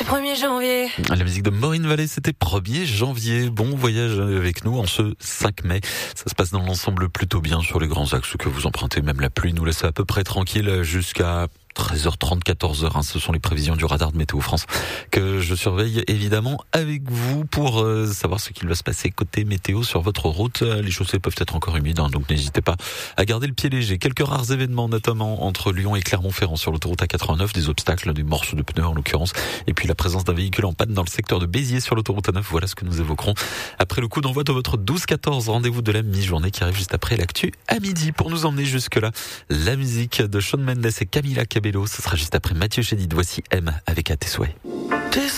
1er janvier. La musique de Maureen Vallée, c'était 1er janvier. Bon voyage avec nous en ce 5 mai. Ça se passe dans l'ensemble plutôt bien sur les grands axes que vous empruntez. Même la pluie nous laisse à peu près tranquille jusqu'à 13h30, 14h, ce sont les prévisions du radar de Météo France que je surveille évidemment avec vous pour savoir ce qu'il va se passer côté météo sur votre route. Les chaussées peuvent être encore humides, donc n'hésitez pas à garder le pied léger. Quelques rares événements, notamment entre Lyon et Clermont-Ferrand sur l'autoroute A89, des obstacles, des morceaux de pneus en l'occurrence, et puis la présence d'un véhicule en panne dans le secteur de Béziers sur l'autoroute A9. Voilà ce que nous évoquerons après le coup d'envoi de votre 12-14. Rendez-vous de la mi-journée qui arrive juste après l'actu à midi. Pour nous emmener jusque-là, la musique de Shawn Mendes et Camila Cabello. Ce sera juste après Mathieu Chédid. Voici M avec À tes souhaits.